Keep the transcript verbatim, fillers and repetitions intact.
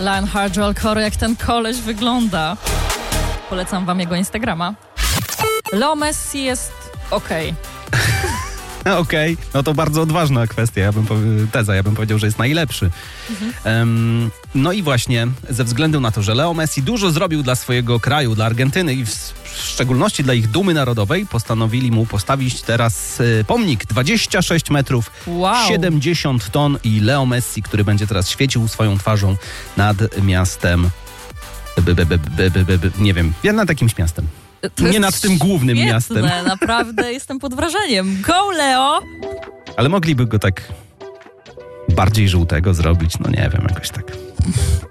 Lionheart Joel Corey, jak ten koleś wygląda. Polecam wam jego Instagrama. Leo Messi jest okej. Okej, okay. No to bardzo odważna kwestia, ja bym powie- teza, ja bym powiedział, że jest najlepszy. Mhm. Um, no i właśnie ze względu na to, że Leo Messi dużo zrobił dla swojego kraju, dla Argentyny i w, w szczególności dla ich dumy narodowej, postanowili mu postawić teraz y, pomnik dwadzieścia sześć metrów, wow. siedemdziesiąt ton i Leo Messi, który będzie teraz świecił swoją twarzą nad miastem, by, by, by, by, by, by, by, nie wiem, nad jakimś miastem. To nie nad tym głównym świetne, miastem. Naprawdę jestem pod wrażeniem. Go, Leo! Ale mogliby go tak bardziej żółtego zrobić, no nie wiem, jakoś tak.